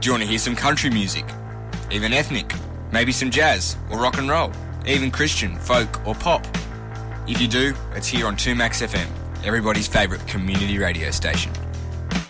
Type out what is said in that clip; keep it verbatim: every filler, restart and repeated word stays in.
Do you want to hear some country music? Even ethnic? Maybe some jazz or rock and roll? Even Christian, folk or pop? If you do, it's here on two Max F M, everybody's favourite community radio station.